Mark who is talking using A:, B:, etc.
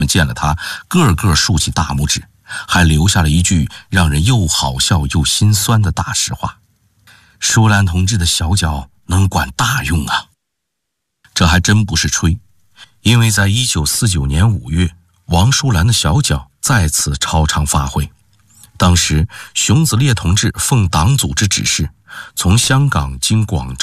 A: 们见了他，个个竖起大拇指，还留下了一句让人又好笑又心酸的大实话：舒兰同志的小脚能管大用啊！这还真不是吹，因为在1949年5月，王舒兰的小脚再次超常发挥。当时熊子烈同志奉党组织指示，从香港经广州